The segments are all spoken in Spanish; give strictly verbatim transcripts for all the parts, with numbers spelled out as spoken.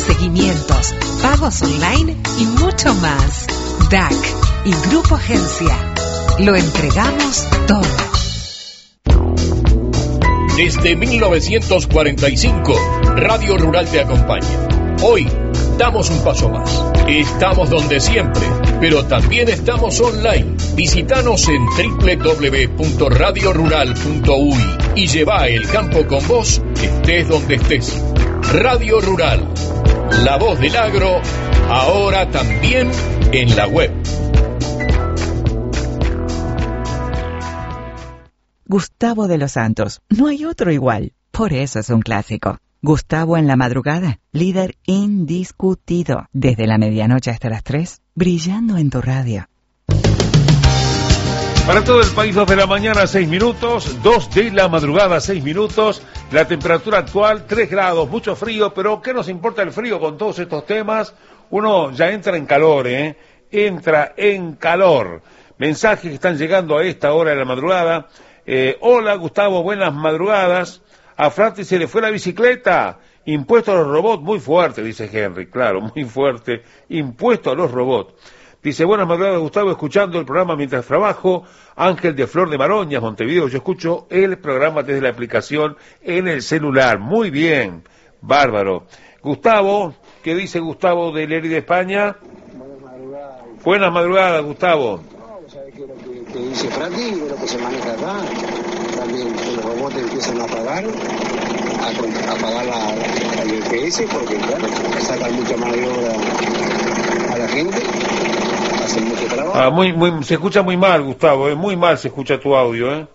seguimientos, pagos online y mucho más. D A C y Grupo Agencia. Lo entregamos todo. Desde mil novecientos cuarenta y cinco, Radio Rural te acompaña. Hoy damos un paso más. Estamos donde siempre, pero también estamos online. Visítanos en doble u doble u doble u punto radio rural punto u y y lleva el campo con vos, estés donde estés. Radio Rural, la voz del agro, ahora también en la web. Gustavo de los Santos, no hay otro igual, por eso es un clásico. Gustavo en la madrugada, líder indiscutido, desde la medianoche hasta las tres, brillando en tu radio. Para todo el país, dos de la mañana, seis minutos, dos de la madrugada, seis minutos, la temperatura actual, tres grados, mucho frío, pero ¿qué nos importa el frío con todos estos temas? Uno ya entra en calor, ¿eh? Entra en calor. Mensajes que están llegando a esta hora de la madrugada. Eh, hola Gustavo, buenas madrugadas. A Frati se le fue la bicicleta. Impuesto a los robots, muy fuerte, dice Henry. Claro, muy fuerte. Impuesto a los robots. Dice, buenas madrugadas Gustavo, escuchando el programa mientras trabajo. Ángel de Flor de Maroñas, Montevideo. Yo escucho el programa desde la aplicación en el celular. Muy bien, bárbaro. Gustavo, ¿qué dice Gustavo de Leri de España? Buenas madrugadas. Buenas madrugadas, Gustavo. ¿Sabes qué es lo que, que dice Frati? Es lo que se maneja acá. También que los robots empiezan a pagar, a, a pagar la, la, el P S, porque claro, sacan mucha mano de obra a la gente, hacen mucho trabajo. Ah, muy, muy, se escucha muy mal, Gustavo, ¿eh? Muy mal se escucha tu audio, ¿eh?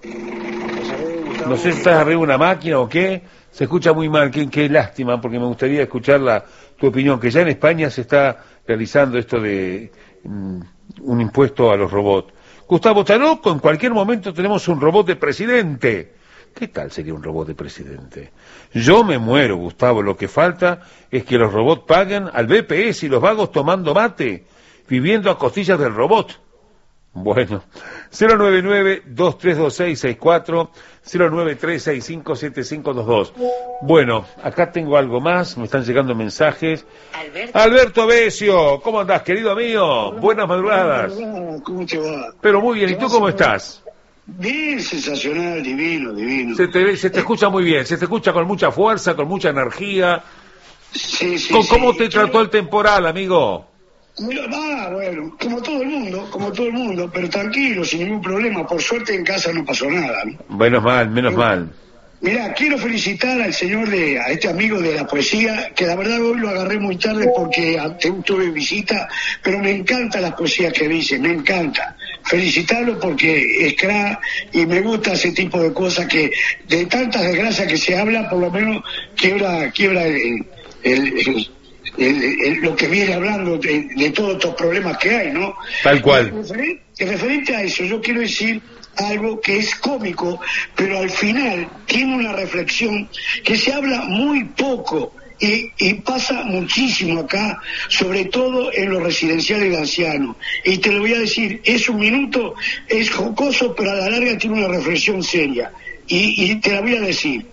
No sé si estás arriba de una máquina o qué, se escucha muy mal, qué, qué lástima, porque me gustaría escuchar la, tu opinión, que ya en España se está realizando esto de um, un impuesto a los robots. Gustavo Tanoco, en cualquier momento tenemos un robot de presidente. ¿Qué tal sería un robot de presidente? Yo me muero, Gustavo, lo que falta es que los robots paguen al B P S y los vagos tomando mate, viviendo a costillas del robot. Bueno, cero nueve nueve, dos tres dos seis seis cuatro, cero nueve tres seis cinco siete cinco dos dos. Bueno, acá tengo algo más, me están llegando mensajes. Alberto, Alberto Besio, ¿cómo andás, querido mío? Buenas madrugadas. ¿Cómo te va? Pero muy bien, ¿y tú cómo estás? Bien, sensacional, divino, divino. Se te, se te escucha muy bien, se te escucha con mucha fuerza, con mucha energía. Sí, sí, ¿Cómo, cómo sí. te trató el temporal, amigo? Mira, ah, bueno, como todo el mundo, como todo el mundo, pero tranquilo, sin ningún problema. Por suerte en casa no pasó nada, ¿no? Menos mal, menos Eh, mal. Mirá, quiero felicitar al señor, de, a este amigo de la poesía, que la verdad hoy lo agarré muy tarde porque tuve visita, pero me encantan las poesías que dice, me encanta. Felicitarlo porque es crack y me gusta ese tipo de cosas que, de tantas desgracias que se habla, por lo menos quiebra, quiebra el, el, el El, el, lo que viene hablando de, de todos estos problemas que hay, ¿no? Tal cual. Referente, referente a eso, yo quiero decir algo que es cómico, pero al final tiene una reflexión que se habla muy poco y, y pasa muchísimo acá, sobre todo en los residenciales de ancianos. Y te lo voy a decir, es un minuto, es jocoso, pero a la larga tiene una reflexión seria. Y, y te la voy a decir.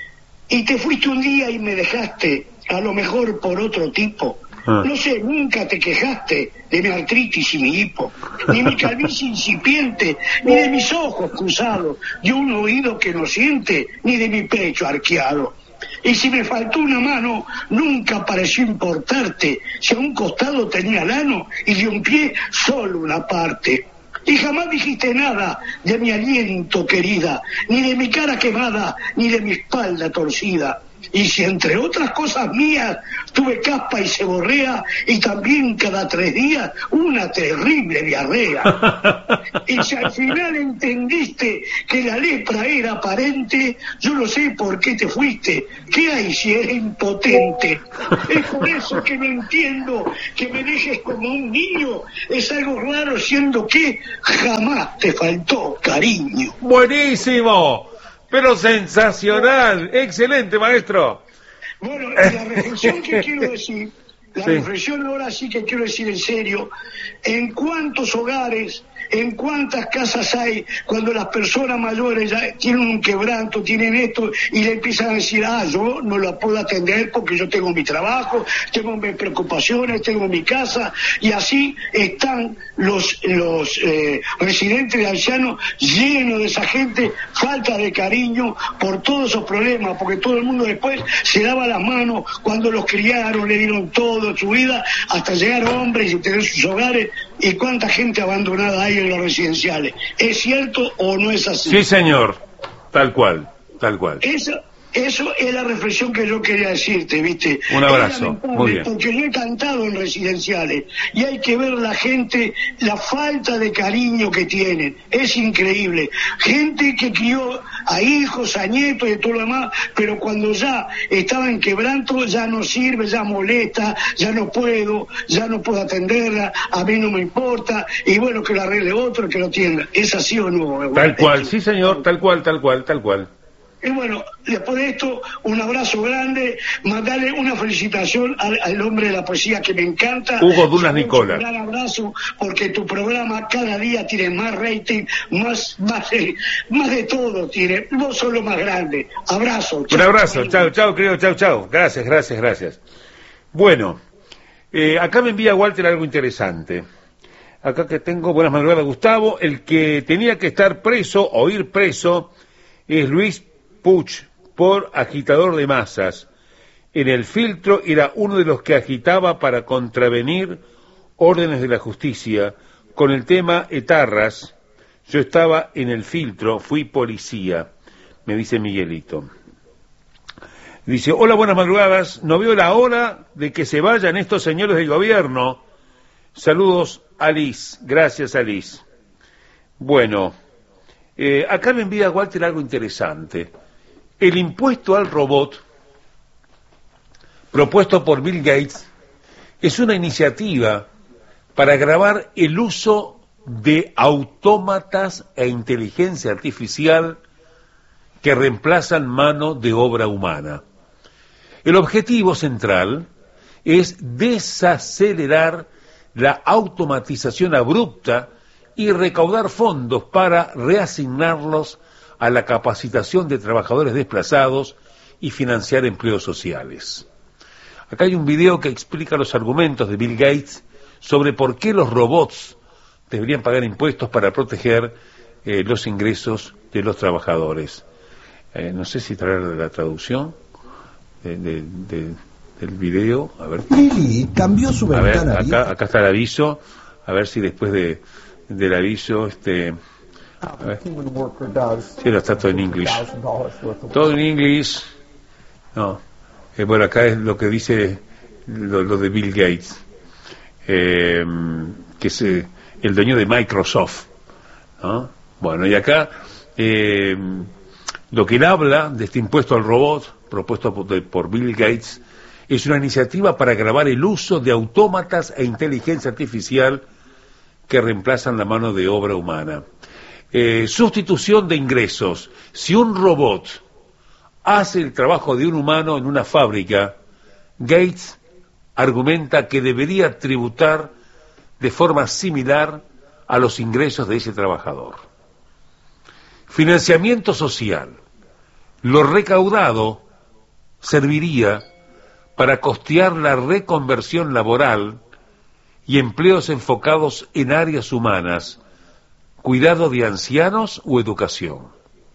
Y te fuiste un día y me dejaste, a lo mejor por otro tipo. Ah. No sé, nunca te quejaste de mi artritis y mi hipo, ni mi calvicie incipiente, ni de mis ojos cruzados, y un oído que no siente, ni de mi pecho arqueado. Y si me faltó una mano, nunca pareció importarte, si a un costado tenía lano y de un pie solo una parte. Y jamás dijiste nada de mi aliento, querida, ni de mi cara quemada, ni de mi espalda torcida. Y si entre otras cosas mías tuve caspa y seborrea y también cada tres días una terrible diarrea. Y si al final entendiste que la lepra era aparente, yo no sé por qué te fuiste. ¿Qué hay si eres impotente? Es por eso que no entiendo que me dejes como un niño. Es algo raro siendo que jamás te faltó cariño. ¡Buenísimo! Pero sensacional, excelente, maestro. Bueno, la reflexión que quiero decir, la sí. reflexión ahora sí que quiero decir en serio, en cuántos hogares ¿En cuántas casas hay cuando las personas mayores ya tienen un quebranto, tienen esto, y le empiezan a decir, ah, yo no la puedo atender porque yo tengo mi trabajo, tengo mis preocupaciones, tengo mi casa, y así están los, los eh, residentes de ancianos llenos de esa gente, falta de cariño por todos esos problemas, porque todo el mundo después se daba las manos cuando los criaron, le dieron todo, su vida, hasta llegar hombres y tener sus hogares, y cuánta gente abandonada hay en los residenciales. ¿Es cierto o no es así? Sí, señor, tal cual, tal cual. Eso, eso es la reflexión que yo quería decirte, ¿viste? Un abrazo, muy bien. Porque yo he cantado en residenciales y hay que ver la gente, la falta de cariño que tienen, es increíble. Gente que crió a hijos, a nietos y todo lo demás, pero cuando ya estaba en quebranto ya no sirve, ya molesta, ya no puedo, ya no puedo atenderla, a mí no me importa, y bueno, que lo arregle otro, que lo atienda. ¿Es así o no? Tal cual, sí señor, tal cual, tal cual, tal cual. Y bueno, después de esto, un abrazo grande, mandarle una felicitación al, al hombre de la poesía que me encanta. Hugo Dunas Nicola. Un gran abrazo, porque tu programa cada día tiene más rating, más, más, de, más de todo tiene. Vos sos lo más grande. Abrazo. Un abrazo, chao, chao, querido, chao, chao. Gracias, gracias, gracias. Bueno, eh, acá me envía Walter algo interesante. Acá que tengo, buenas madrugadas, Gustavo. El que tenía que estar preso o ir preso es Luis Puig, por agitador de masas. En el filtro era uno de los que agitaba para contravenir órdenes de la justicia. Con el tema etarras, yo estaba en el filtro, fui policía, me dice Miguelito. Dice, hola, buenas madrugadas, no veo la hora de que se vayan estos señores del gobierno. Saludos, Alice. Gracias, Alice. Bueno, eh, acá me envía Walter algo interesante. El impuesto al robot, propuesto por Bill Gates, es una iniciativa para grabar el uso de autómatas e inteligencia artificial que reemplazan mano de obra humana. El objetivo central es desacelerar la automatización abrupta y recaudar fondos para reasignarlos a la capacitación de trabajadores desplazados y financiar empleos sociales. Acá hay un video que explica los argumentos de Bill Gates sobre por qué los robots deberían pagar impuestos para proteger eh, los ingresos de los trabajadores. Eh, no sé si traer la traducción de, de, de, del video. A ver. Lili cambió su a ventana. Ver, acá, acá está el aviso. A ver si después de, del aviso, este. A ver. Sí, lo está todo en inglés. Todo en inglés. No. Eh, bueno, acá es lo que dice lo, lo de Bill Gates, eh, que es eh, el dueño de Microsoft, ¿no? Bueno, y acá eh, lo que él habla de este impuesto al robot, propuesto por, por Bill Gates, es una iniciativa para grabar el uso de autómatas e inteligencia artificial que reemplazan la mano de obra humana. Eh, sustitución de ingresos. Si un robot hace el trabajo de un humano en una fábrica, Gates argumenta que debería tributar de forma similar a los ingresos de ese trabajador. Financiamiento social. Lo recaudado serviría para costear la reconversión laboral y empleos enfocados en áreas humanas, cuidado de ancianos o educación.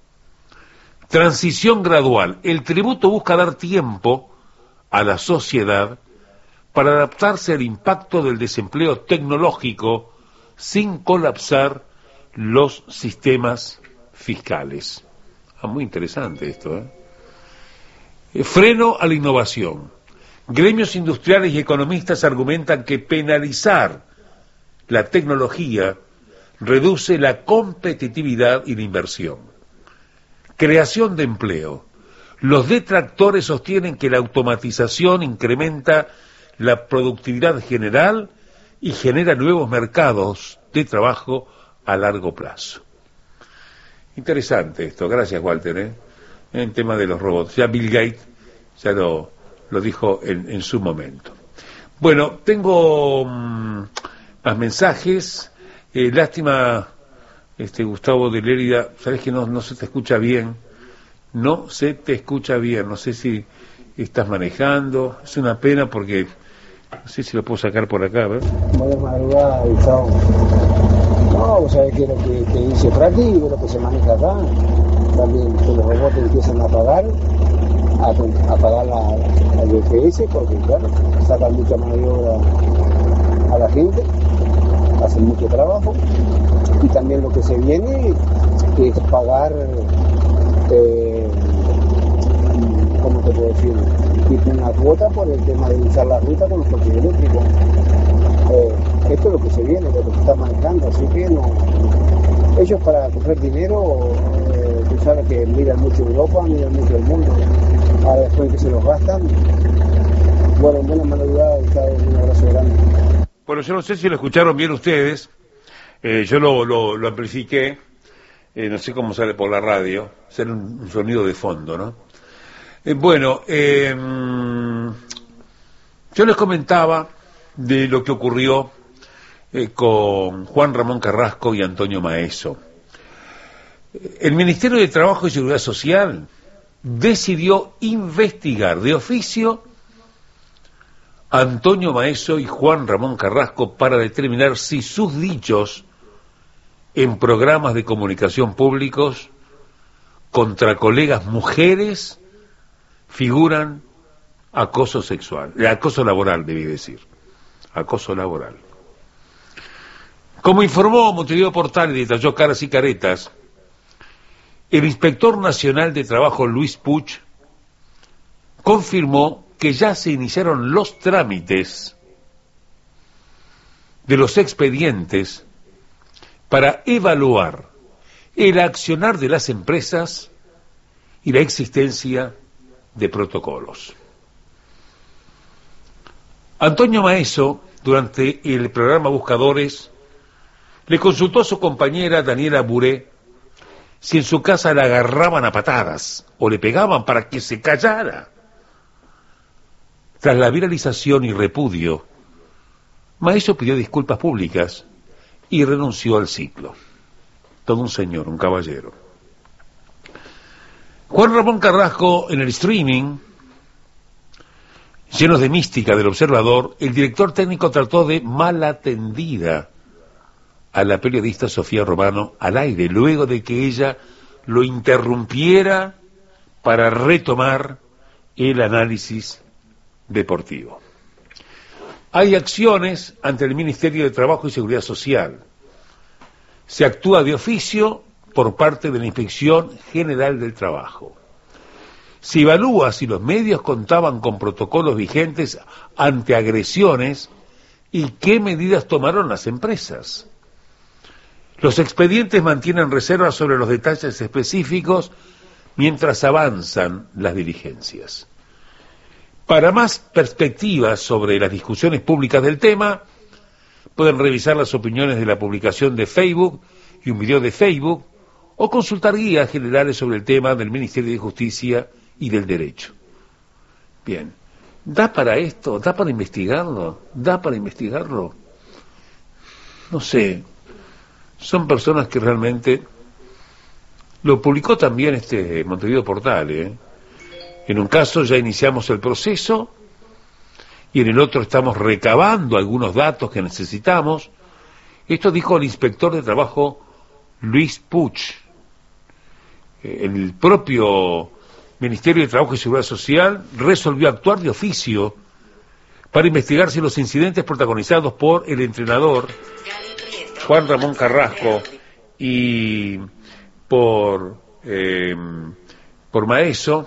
Transición gradual. El tributo busca dar tiempo a la sociedad para adaptarse al impacto del desempleo tecnológico sin colapsar los sistemas fiscales. Ah, muy interesante esto, ¿eh? Freno a la innovación. Gremios industriales y economistas argumentan que penalizar la tecnología reduce la competitividad y la inversión. Creación de empleo. Los detractores sostienen que la automatización incrementa la productividad general y genera nuevos mercados de trabajo a largo plazo. Interesante esto, gracias Walter, ¿eh? En tema de los robots. Ya Bill Gates ya lo, lo dijo en, en su momento. Bueno, tengo mmm, más mensajes. Eh, lástima, este Gustavo de Lérida, sabes que no, no se te escucha bien, no se te escucha bien, no sé si estás manejando, es una pena porque no sé si lo puedo sacar por acá, ¿ver? Buenas madrugadas, Gustavo. No, vos sabés que lo que, que dice Frati, lo que se maneja acá, también que los robots empiezan a pagar, a, a pagar la, la D F S, porque claro, sacan mucha mano de obra a la gente, hacen mucho trabajo, y también lo que se viene es pagar, eh, ¿cómo te puedo decir? Tipo una cuota por el tema de usar la ruta con los coches eléctricos. Eh, esto es lo que se viene, lo que se está manejando, así que no. Ellos para coger dinero, eh, tú sabes que miran mucho Europa, miran mucho el mundo. Ahora después que se los gastan, bueno, buena madrugada y un abrazo grande. Bueno, yo no sé si lo escucharon bien ustedes, eh, yo lo, lo, lo amplifiqué, eh, no sé cómo sale por la radio, sale un, un sonido de fondo, ¿no? Eh, bueno, eh, yo les comentaba de lo que ocurrió eh, con Juan Ramón Carrasco y Antonio Maeso. El Ministerio de Trabajo y Seguridad Social decidió investigar de oficio a Antonio Maeso y Juan Ramón Carrasco para determinar si sus dichos en programas de comunicación públicos contra colegas mujeres figuran acoso sexual, acoso laboral, debí decir, acoso laboral. Como informó Montevideo Portal y detalló caras y caretas, el inspector nacional de trabajo Luis Puch confirmó que ya se iniciaron los trámites de los expedientes para evaluar el accionar de las empresas y la existencia de protocolos. Antonio Maeso, durante el programa Buscadores, le consultó a su compañera Daniela Buré si en su casa la agarraban a patadas o le pegaban para que se callara. Tras la viralización y repudio, Maeso pidió disculpas públicas y renunció al ciclo. Todo un señor, un caballero. Juan Ramón Carrasco, en el streaming, llenos de mística del observador, el director técnico trató de mal atendida a la periodista Sofía Romano al aire, luego de que ella lo interrumpiera para retomar el análisis deportivo. Hay acciones ante el Ministerio de Trabajo y Seguridad Social. Se actúa de oficio por parte de la Inspección General del Trabajo. Se evalúa si los medios contaban con protocolos vigentes ante agresiones y qué medidas tomaron las empresas. Los expedientes mantienen reservas sobre los detalles específicos mientras avanzan las diligencias. Para más perspectivas sobre las discusiones públicas del tema, pueden revisar las opiniones de la publicación de Facebook y un video de Facebook, o consultar guías generales sobre el tema del Ministerio de Justicia y del Derecho. Bien, ¿da para esto? ¿Da para investigarlo? ¿Da para investigarlo? No sé. Son personas que realmente... Lo publicó también este Montevideo Portal, ¿eh? En un caso ya iniciamos el proceso y en el otro estamos recabando algunos datos que necesitamos. Esto dijo el inspector de trabajo Luis Puch. El propio Ministerio de Trabajo y Seguridad Social resolvió actuar de oficio para investigar si los incidentes protagonizados por el entrenador Juan Ramón Carrasco y por eh, por Maeso,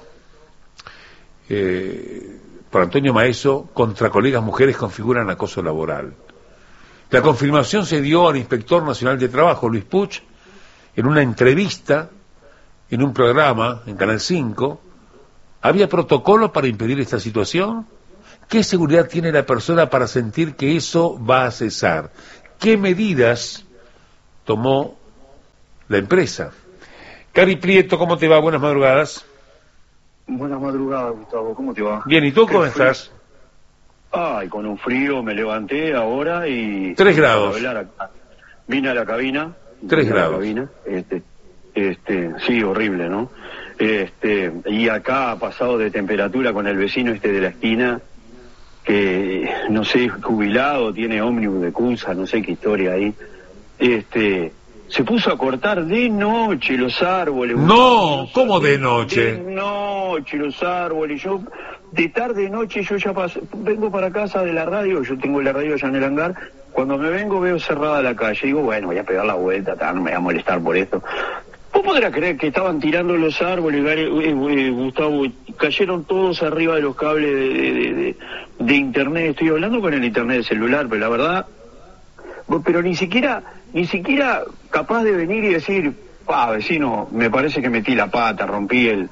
eh, por Antonio Maeso, contra colegas mujeres configuran acoso laboral. La confirmación se dio al inspector nacional de trabajo, Luis Puch, en una entrevista, en un programa, en Canal cinco. ¿Había protocolo para impedir esta situación? ¿Qué seguridad tiene la persona para sentir que eso va a cesar? ¿Qué medidas tomó la empresa? Cari Prieto, ¿cómo te va? Buenas madrugadas. Buenas madrugadas, Gustavo, ¿cómo te va? Bien, ¿y tú cómo ¿Qué estás? Ay, con un frío me levanté ahora y... Tres grados. vine a la cabina. Tres grados. La cabina, este, este, sí, horrible, ¿no? Este, y acá ha pasado de temperatura con el vecino este de la esquina, que no sé, jubilado, tiene ómnibus de Cunza, no sé qué historia ahí. Este, se puso a cortar de noche los árboles. No, ¿cómo de noche? De noche los árboles. Yo, de tarde, noche, yo ya paso, vengo para casa de la radio, yo tengo la radio allá en el hangar. Cuando me vengo veo cerrada la calle, digo, bueno, voy a pegar la vuelta, tal, no me voy a molestar por esto. ¿Vos podrás creer que estaban tirando los árboles, eh, eh, Gustavo? Cayeron todos arriba de los cables de, de, de, de, de internet. Estoy hablando con el internet del celular, pero la verdad, pero ni siquiera, ni siquiera capaz de venir y decir, pa, vecino, me parece que metí la pata, rompí el,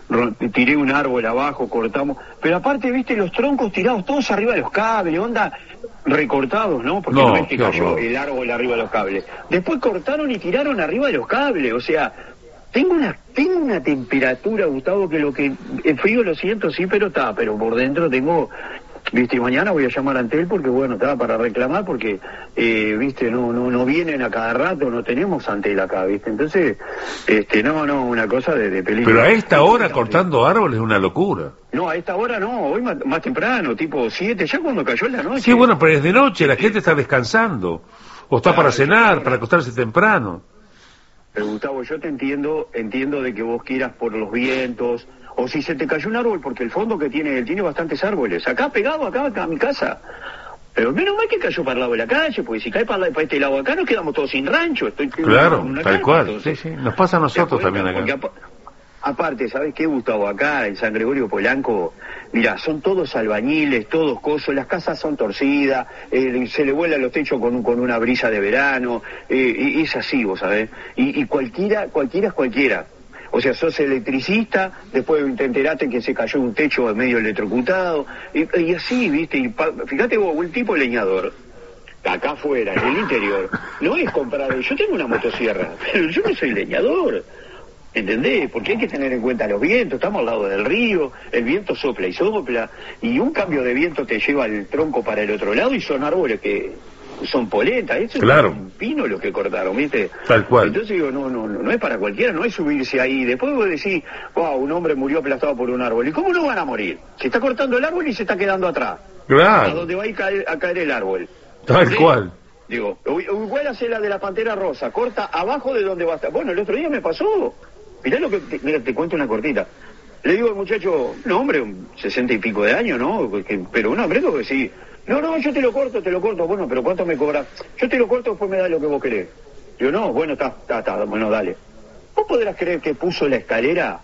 tiré un árbol abajo, cortamos. Pero aparte, viste, los troncos tirados todos arriba de los cables, onda, recortados, ¿no? Porque no, no es que cayó el árbol arriba de los cables. Después cortaron y tiraron arriba de los cables, o sea, tengo una tengo una temperatura, Gustavo, que lo que el frío lo siento, sí, pero está, pero por dentro tengo, viste, mañana voy a llamar a Antel porque, bueno, estaba para reclamar porque, eh, viste, no no no vienen a cada rato, no tenemos Antel acá, viste, entonces, este, no, no, una cosa de, de peligro. Pero a esta hora cortando árboles es una locura. No, a esta hora no, hoy más, más temprano, tipo siete, ya cuando cayó en la noche. Sí, bueno, pero es de noche, la gente está descansando, o está claro, para cenar, claro. para acostarse temprano. Pero Gustavo, yo te entiendo, entiendo de que vos quieras por los vientos, o si se te cayó un árbol, porque el fondo que tiene, él tiene bastantes árboles, acá pegado, acá, acá a mi casa. Pero menos mal que cayó para el lado de la calle, porque si cae para, para este lado acá nos quedamos todos sin rancho. Estoy claro, una tal casa, cual, entonces, sí, sí, nos pasa a nosotros también acá. Apa aparte, ¿sabes qué, Gustavo? Acá en San Gregorio Polanco, mira, son todos albañiles, todos cosos, las casas son torcidas, eh, se le vuelan los techos con, con una brisa de verano, eh, y es así, vos sabés, y, y cualquiera, cualquiera es cualquiera. O sea, sos electricista, después te enteraste que se cayó un techo medio electrocutado, y, y así, viste, y pa, fíjate vos, un tipo leñador, acá afuera, en el interior, no es comprar, yo tengo una motosierra, pero yo no soy leñador, ¿entendés? Porque hay que tener en cuenta los vientos, estamos al lado del río, el viento sopla y sopla, y un cambio de viento te lleva el tronco para el otro lado, y son árboles que son poletas, eso claro. Es un pino lo que cortaron, ¿viste? Tal cual. Entonces digo, no, no, no, no es para cualquiera, no es subirse ahí, después vos decís, wow, un hombre murió aplastado por un árbol, ¿y cómo no van a morir? Se está cortando el árbol y se está quedando atrás. Claro. A donde va a caer, a caer el árbol. Tal ¿sí? Cual. Digo, igual hace la de la Pantera Rosa, corta abajo de donde va a estar. Bueno, el otro día me pasó. Mirá lo que, te, mira, te cuento una cortita. Le digo al muchacho, no hombre, un sesenta y pico de años, ¿no? Que, pero un hombre que sí. No, no, yo te lo corto, te lo corto. Bueno, pero ¿cuánto me cobras? Yo te lo corto, después me das lo que vos querés. Digo, no, bueno, está, está, está, bueno, dale. ¿Vos podrás creer que puso la escalera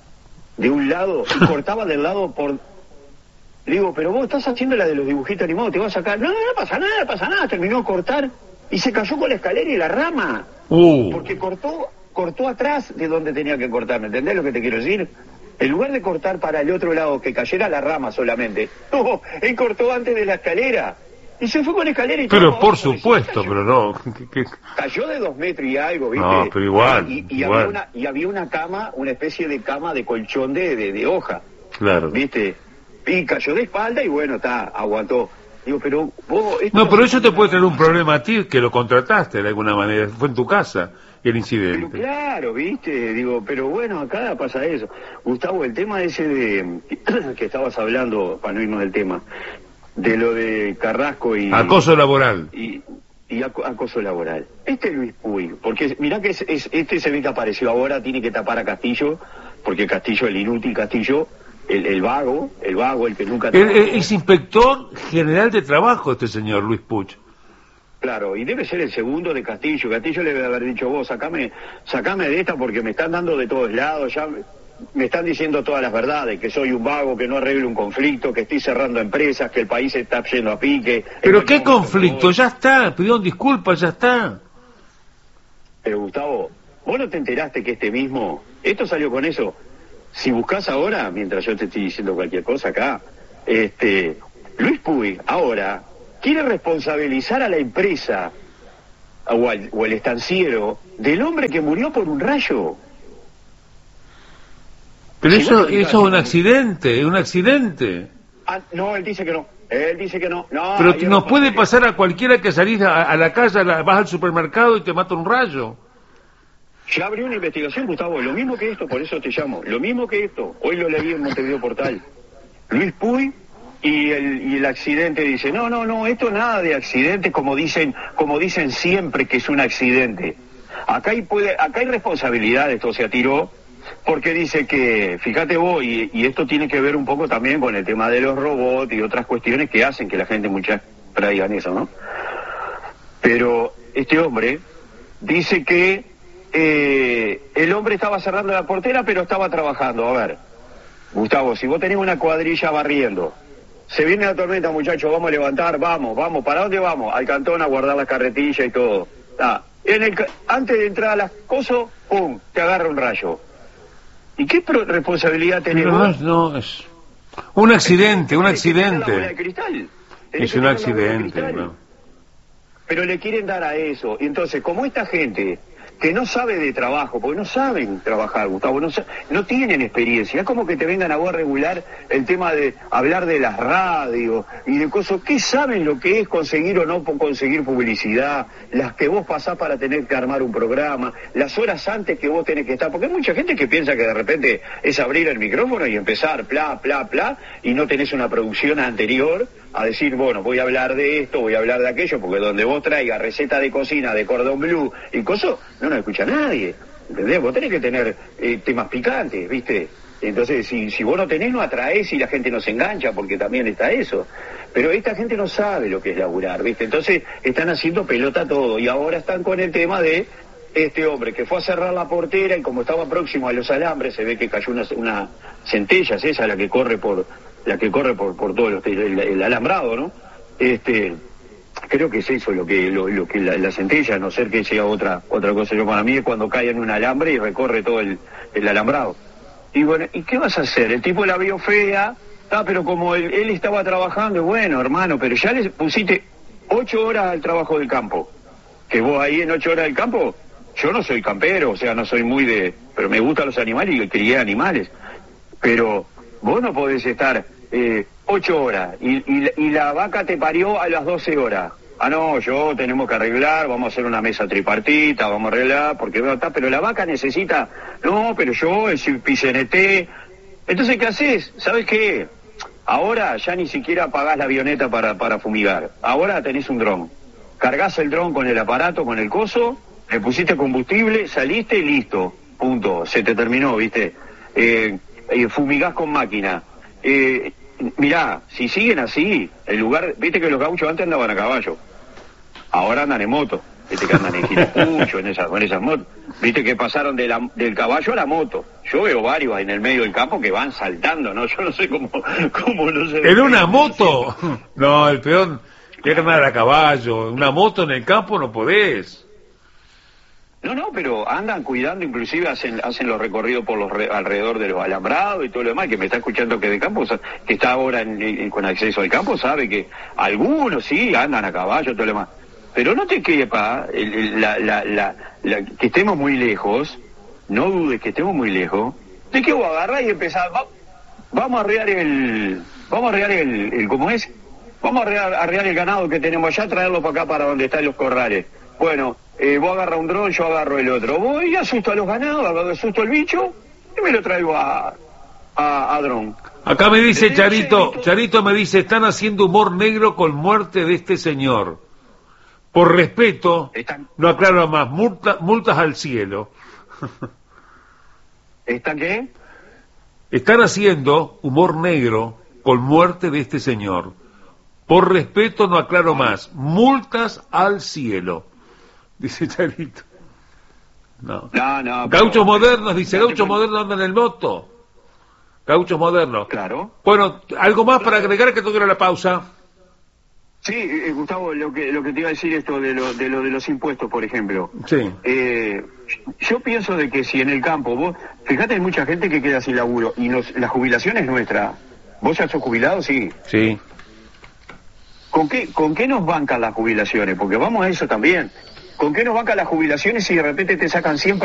de un lado y cortaba del lado por... Le digo, pero vos estás haciendo la de los dibujitos animados, te vas a sacar... No, no, no pasa nada, no pasa nada. Terminó de cortar y se cayó con la escalera y la rama. Uh. Porque cortó... cortó atrás de donde tenía que cortar, ¿me entendés lo que te quiero decir? En lugar de cortar para el otro lado, que cayera la rama solamente, no, él cortó antes de la escalera, y se fue con la escalera y pero todo, por abajo, supuesto, cayó, pero no... cayó de dos metros y algo, ¿viste? No, pero igual, y, y, igual. Había una, y había una cama, una especie de cama de colchón de, de, de hoja, claro, ¿viste? Y cayó de espalda y bueno, está, aguantó. Digo, pero vos... No, pero eso te puede traer un problema a ti, que lo contrataste de alguna manera, fue en tu casa el incidente. Pero claro, viste, digo, pero bueno, acá pasa eso. Gustavo, el tema ese de que estabas hablando, para no irnos del tema, de lo de Carrasco y... Acoso laboral. Y, y ac acoso laboral. Este Luis Puig, porque mirá que es, es, este se ve que apareció ahora, tiene que tapar a Castillo, porque Castillo, el inútil Castillo, el, el vago, el vago, el que nunca... El, el, es inspector general de trabajo este señor Luis Puig. Claro, y debe ser el segundo de Castillo. Castillo le debe haber dicho, vos, sacame, sacame de esta porque me están dando de todos lados, ya me están diciendo todas las verdades, que soy un vago, que no arreglo un conflicto, que estoy cerrando empresas, que el país está yendo a pique. ¿Pero qué conflicto? Ya está, pidieron disculpas, ya está. Pero Gustavo, ¿vos no te enteraste que este mismo, esto salió con eso? Si buscas ahora, mientras yo te estoy diciendo cualquier cosa acá, este, Luis Puig ahora quiere responsabilizar a la empresa o al, o el estanciero del hombre que murió por un rayo. Pero si eso, no te eso es un accidente, es un accidente. Ah, no, él dice que no. Él dice que no. no Pero ayer nos no puede pasó. pasar a cualquiera que salís a, a la calle, a la- vas al supermercado y te mata un rayo. Ya abrió una investigación, Gustavo, lo mismo que esto, por eso te llamo, lo mismo que esto, hoy lo leí en Montevideo Portal. Luis Puy y el, y el accidente dice, no, no, no, esto nada de accidente, como dicen, como dicen siempre que es un accidente. Acá hay, puede, acá hay responsabilidad, esto se atiró, porque dice que, fíjate vos, y, y esto tiene que ver un poco también con el tema de los robots y otras cuestiones que hacen que la gente muchas traigan eso, ¿no? Pero este hombre dice que eh, el hombre estaba cerrando la portera, pero estaba trabajando. A ver, Gustavo, si vos tenés una cuadrilla barriendo, se viene la tormenta, muchachos, vamos a levantar, vamos, vamos, ¿para dónde vamos? Al cantón a guardar las carretillas y todo. Ah, en el, antes de entrar a las cosas, pum, te agarra un rayo. ¿Y qué pro- responsabilidad tenés No, vos? no, es un accidente, un Tenés que tener la bola de accidente. cristal. Tenés Es que un tener la bola de accidente, cristal. ¿no? Pero le quieren dar a eso. Y entonces, como esta gente que no sabe de trabajo, porque no saben trabajar, Gustavo, no, sa- no tienen experiencia, es como que te vengan a vos a regular el tema de hablar de las radios y de cosas. ¿Qué saben lo que es conseguir o no po- conseguir publicidad? Las que vos pasás para tener que armar un programa, las horas antes que vos tenés que estar, porque hay mucha gente que piensa que de repente es abrir el micrófono y empezar, pla, pla, pla, y no tenés una producción anterior a decir, bueno, voy a hablar de esto, voy a hablar de aquello, porque donde vos traigas receta de cocina, de cordón bleu y cosas, no nos escucha nadie, ¿entendés? Vos tenés que tener eh, temas picantes, ¿viste? Entonces, si, si vos no tenés, no atraés y la gente no se engancha, porque también está eso. Pero esta gente no sabe lo que es laburar, ¿viste? Entonces, están haciendo pelota todo, y ahora están con el tema de este hombre que fue a cerrar la portera y como estaba próximo a los alambres, se ve que cayó una, una centella, es esa la que corre por la que corre por, por todo los, el, el alambrado, ¿no? Este, creo que es eso lo que lo, lo que la, la centella, a no ser que sea otra otra cosa. Yo para mí es cuando cae en un alambre y recorre todo el, el alambrado. Y bueno, ¿y qué vas a hacer? El tipo la vio fea, ah, pero como él, él estaba trabajando, bueno, hermano, pero ya le pusiste ocho horas al trabajo del campo. Que vos ahí en ocho horas del campo, yo no soy campero, o sea, no soy muy de, pero me gustan los animales y crié animales. Pero vos no podés estar eh, ocho horas y, y, y la vaca te parió a las doce horas. Ah, no, yo tenemos que arreglar, vamos a hacer una mesa tripartita, vamos a arreglar, porque veo está, pero la vaca necesita, no, pero yo, el P C N T. Entonces, ¿qué haces? ¿Sabes qué? Ahora ya ni siquiera pagás la avioneta para, para fumigar. Ahora tenés un dron. Cargás el dron con el aparato, con el coso, le pusiste combustible, saliste y listo. Punto. Se te terminó, ¿viste? Eh, eh, fumigás con máquina. Eh, mirá, si siguen así, el lugar, viste que los gauchos antes andaban a caballo. Ahora andan en moto, viste que andan en giracucho, en esas, en esas motos. Viste que pasaron de la, del caballo a la moto. Yo veo varios en el medio del campo que van saltando, ¿no? Yo no sé cómo, cómo no se... ¿En una moto? No, el peón quiere andar a caballo. Una moto en el campo no podés. No, no, pero andan cuidando, inclusive hacen hacen los recorridos por los re, alrededor de los alambrados y todo lo demás. Que me está escuchando que de campo, que está ahora en, en, con acceso al campo, sabe que algunos sí andan a caballo, todo lo demás. Pero no te quepa el, el, la, la, la, la, que estemos muy lejos, no dudes que estemos muy lejos, de que vos agarrás y empezás, va, vamos a arrear el, vamos a arrear el, el, ¿cómo es? Vamos a arrear, arrear el ganado que tenemos allá, traerlo para acá, para donde están los corrales. Bueno, eh, vos agarras un dron, yo agarro el otro. Voy y asusto a los ganados, asusto al bicho y me lo traigo a, a, a dron. Acá me dice Charito, Charito me dice, están haciendo humor negro con muerte de este señor. Por respeto, ¿Están, no aclaro más, multa, multas al cielo. ¿Están qué? Están haciendo humor negro con muerte de este señor. Por respeto, no aclaro más, multas al cielo. Dice Charito. No. No, no. Gauchos pero, modernos, dice, no gauchos modernos andan en el moto. Gauchos modernos. Claro. Bueno, ¿algo más para agregar que toque la pausa? Sí, eh, Gustavo, lo que lo que te iba a decir esto de lo de, lo de los impuestos, por ejemplo. Sí. Eh, yo pienso de que si en el campo, vos, fíjate, hay mucha gente que queda sin laburo y nos, la jubilación es nuestra. ¿Vos ya sos jubilado? Sí. Sí. ¿Con qué, ¿Con qué nos bancan las jubilaciones? Porque vamos a eso también. ¿Con qué nos bancan las jubilaciones si de repente te sacan cien